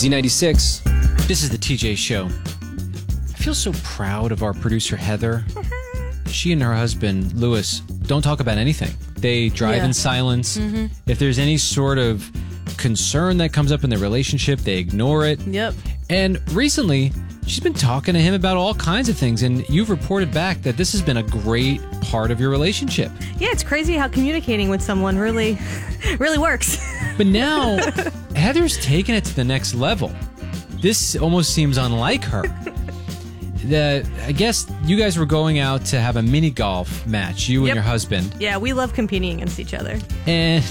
Z96. This is the TJ Show. I feel so proud of our producer, Heather. She and her husband, Lewis, don't talk about anything. They drive in silence. Mm-hmm. If there's any sort of concern that comes up in their relationship, they ignore it. Yep. And recently, she's been talking to him about all kinds of things, and you've reported back that this has been a great part of your relationship. Yeah, it's crazy how communicating with someone really works. But now, Heather's taken it to the next level. This almost seems unlike her. I guess you guys were going out to have a mini golf match, you and your husband. Yeah, we love competing against each other. And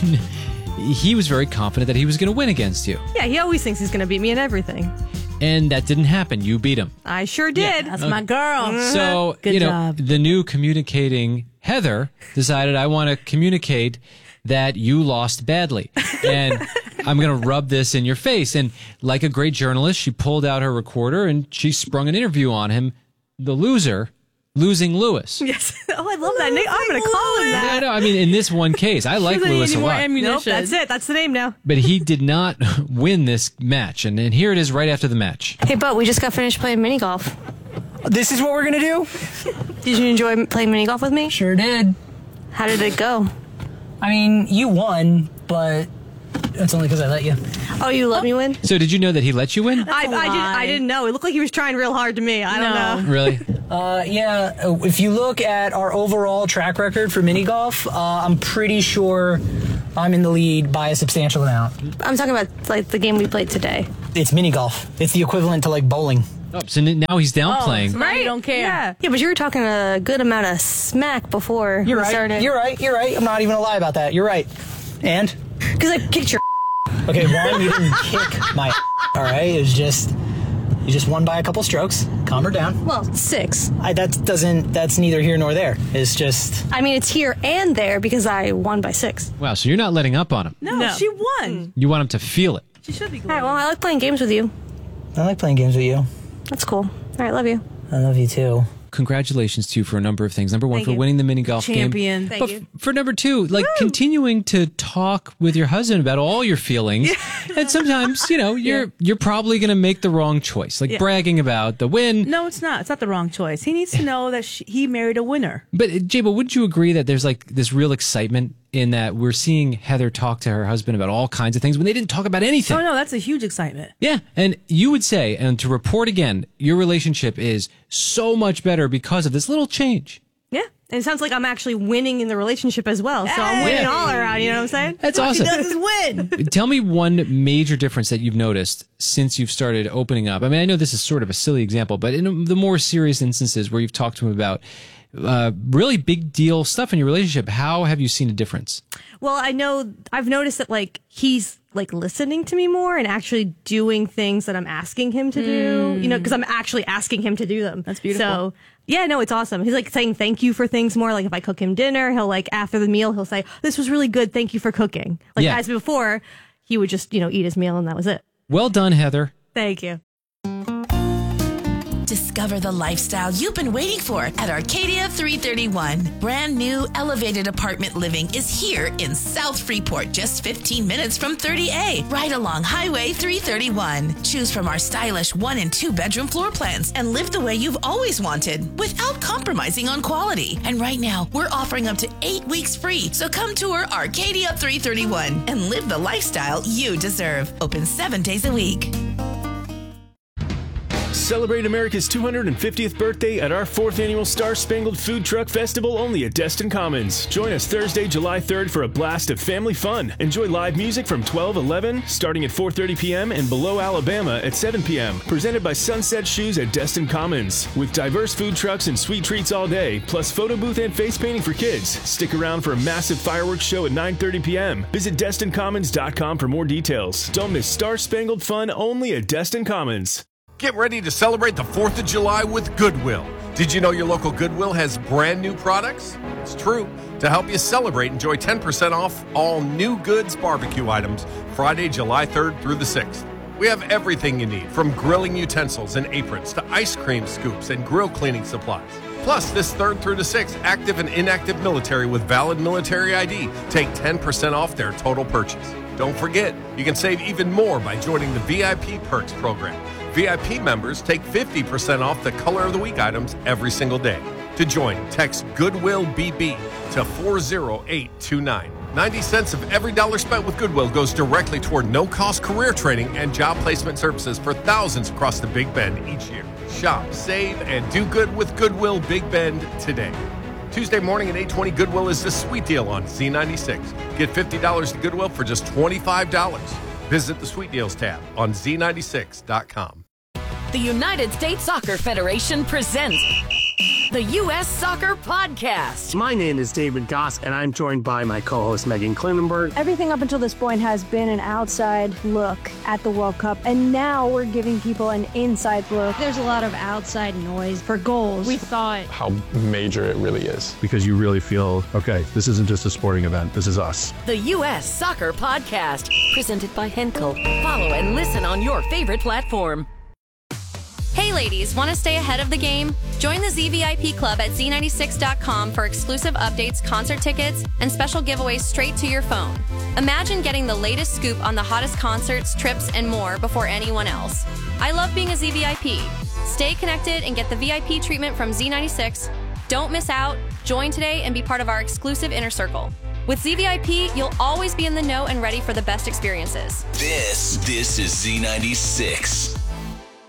he was very confident that he was going to win against you. Yeah, he always thinks he's going to beat me in everything. And that didn't happen. You beat him. I sure did. Yeah, that's my girl. So, Good job. The new communicating Heather decided, I want to communicate that you lost badly. And I'm going to rub this in your face. And like a great journalist, she pulled out her recorder and she sprung an interview on him, the loser, losing Lewis. Yes. Oh, I love that name. I'm going to call him that. No, I mean, in this one case, I like Lewis a lot. Nope, that's it. That's the name now. But he did not win this match. And here it is right after the match. Hey, Bo, we just got finished playing mini golf. This is what we're going to do? Did you enjoy playing mini golf with me? Sure did. How did it go? I mean, you won, but that's only because I let you. Oh, you let me win? So did you know that he let you win? I didn't know. It looked like he was trying real hard to me. I don't know. Really? Yeah, if you look at our overall track record for mini golf, I'm pretty sure I'm in the lead by a substantial amount. I'm talking about like the game we played today. It's mini golf. It's the equivalent to like bowling. Oh, so now he's downplaying. Right? You don't care. Yeah, but you were talking a good amount of smack before we started. You're right. I'm not even gonna lie about that. You're right. And? Because I kicked your Okay, one, you didn't kick my all right? It was just, you just won by a couple strokes. Calm her down. Well, 6. That's neither here nor there. It's just... I mean, it's here and there because I won by 6. Wow, so you're not letting up on him. No, she won. You want him to feel it. She should be glad. All right, well, I like playing games with you. I like playing games with you. That's cool. All right, love you. I love you too. Congratulations to you for a number of things. Number one, for winning the mini golf Champion. game. Thank you. For number two, continuing to talk with your husband about all your feelings. And sometimes, you're probably going to make the wrong choice, like bragging about the win. No, it's not. It's not the wrong choice. He needs to know that he married a winner. But, Jabo, wouldn't you agree that there's like this real excitement in that we're seeing Heather talk to her husband about all kinds of things when they didn't talk about anything? Oh, no, that's a huge excitement. Yeah, and you would say, and to report again, your relationship is so much better because of this little change. Yeah. And it sounds like I'm actually winning in the relationship as well. So I'm winning all around, you know what I'm saying? That's awesome. All he does is win. Tell me one major difference that you've noticed since you've started opening up. I mean, I know this is sort of a silly example, but in the more serious instances where you've talked to him about really big deal stuff in your relationship, how have you seen a difference? Well, I've noticed that like he's like listening to me more and actually doing things that I'm asking him to do, because I'm actually asking him to do them. That's beautiful. So yeah, no, it's awesome. He's like saying thank you for things more. Like if I cook him dinner, he'll like after the meal, he'll say, "This was really good. Thank you for cooking." Like as before, he would just, eat his meal and that was it. Well done, Heather. Thank you. Discover the lifestyle you've been waiting for at Arcadia 331. Brand new elevated apartment living is here in South Freeport, just 15 minutes from 30A, right along Highway 331. Choose from our stylish 1 and 2 bedroom floor plans and live the way you've always wanted without compromising on quality. And right now, we're offering up to 8 weeks free. So come tour Arcadia 331 and live the lifestyle you deserve. Open 7 days a week. Celebrate America's 250th birthday at our 4th annual Star Spangled Food Truck Festival only at Destin Commons. Join us Thursday, July 3rd for a blast of family fun. Enjoy live music from 12:11 starting at 4:30 p.m. and Below Alabama at 7 p.m. Presented by Sunset Shoes at Destin Commons. With diverse food trucks and sweet treats all day, plus photo booth and face painting for kids. Stick around for a massive fireworks show at 9:30 p.m. Visit DestinCommons.com for more details. Don't miss Star Spangled Fun only at Destin Commons. Get ready to celebrate the 4th of July with Goodwill. Did you know your local Goodwill has brand new products? It's true. To help you celebrate, enjoy 10% off all new goods barbecue items Friday, July 3rd through the 6th. We have everything you need, from grilling utensils and aprons to ice cream scoops and grill cleaning supplies. Plus, this 3rd through the 6th, active and inactive military with valid military ID take 10% off their total purchase. Don't forget, you can save even more by joining the VIP Perks program. VIP members take 50% off the Color of the Week items every single day. To join, text Goodwill BB to 40829. 90 cents of every dollar spent with Goodwill goes directly toward no-cost career training and job placement services for thousands across the Big Bend each year. Shop, save, and do good with Goodwill Big Bend today. Tuesday morning at 8:20, Goodwill is the sweet deal on Z96. Get $50 to Goodwill for just $25. Visit the Sweet Deals tab on Z96.com. The United States Soccer Federation presents the U.S. Soccer Podcast. My name is David Goss, and I'm joined by my co-host Megan Klinenberg. Everything up until this point has been an outside look at the World Cup, and now we're giving people an inside look. There's a lot of outside noise for goals. We thought how major it really is. Because you really feel, okay, this isn't just a sporting event, this is us. The U.S. Soccer Podcast, presented by Henkel. Follow and listen on your favorite platform. Hey ladies, want to stay ahead of the game? Join the ZVIP Club at Z96.com for exclusive updates, concert tickets, and special giveaways straight to your phone. Imagine getting the latest scoop on the hottest concerts, trips, and more before anyone else. I love being a ZVIP. Stay connected and get the VIP treatment from Z96. Don't miss out. Join today and be part of our exclusive inner circle. With ZVIP, you'll always be in the know and ready for the best experiences. This is Z96.